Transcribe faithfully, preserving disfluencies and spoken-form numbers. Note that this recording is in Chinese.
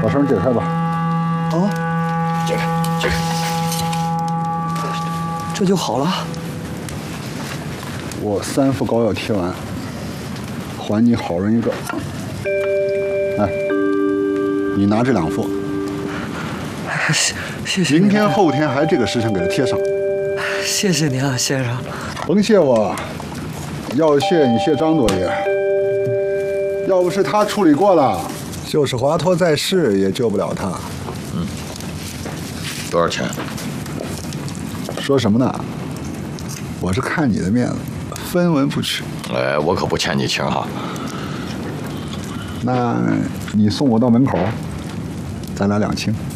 把绳解开吧。 啊， 解开，解开。 这就好了。 我三副膏药贴完，还你好人一个。哎，你拿这两副。 谢谢谢。 明天后天还这个时辰给他贴上。 谢谢您啊，先生。 甭谢我，要谢你谢张多爷。要不是他处理过了，就是华佗在世也救不了他。 嗯，多少钱？ 说什么呢？我是看你的面子，分文不取。 哎，我可不欠你情哈。 那你送我到门口，咱俩两清。